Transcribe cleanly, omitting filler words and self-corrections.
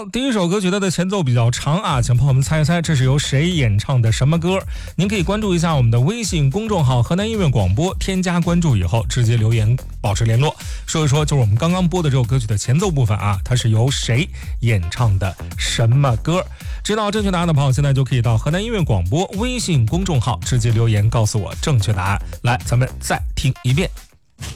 好，第一首歌曲它的前奏比较长啊，请朋友们猜一猜这是由谁演唱的什么歌。您可以关注一下我们的微信公众号河南音乐广播，添加关注以后直接留言保持联络，说一说就是我们刚刚播的这首歌曲的前奏部分啊，它是由谁演唱的什么歌。知道正确答案的朋友现在就可以到河南音乐广播微信公众号直接留言告诉我正确答案。来，咱们再听一遍。